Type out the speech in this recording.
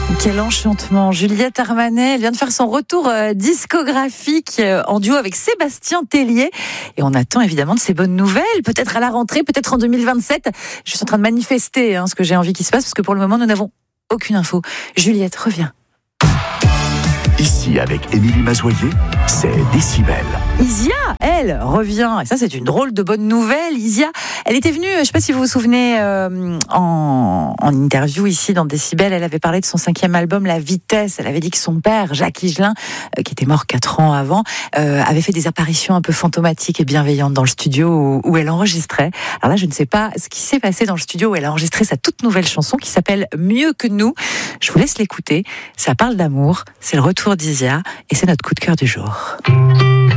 Quel enchantement. Juliette Armanet, elle vient de faire son retour discographique en duo avec Sébastien Tellier. Et on attend évidemment de ces bonnes nouvelles, peut-être à la rentrée, peut-être en 2027. Je suis en train de manifester ce que j'ai envie qu'il se passe, parce que pour le moment, nous n'avons aucune info. Juliette, reviens. Ici, avec Émilie Mazoyer, c'est Décibel. Isia, elle, revient. Et ça, c'est une drôle de bonne nouvelle. Isia, elle était venue, je ne sais pas si vous vous souvenez, en interview ici dans Décibel. Elle avait parlé de son 5e album, La Vitesse. Elle avait dit que son père, Jacques Higelin, qui était mort 4 ans avant, avait fait des apparitions un peu fantomatiques et bienveillantes dans le studio où elle enregistrait. Alors là, je ne sais pas ce qui s'est passé dans le studio où elle a enregistré sa toute nouvelle chanson qui s'appelle Mieux que nous. Je vous laisse l'écouter. Ça parle d'amour. C'est le retour d'Isia et c'est notre coup de cœur du jour.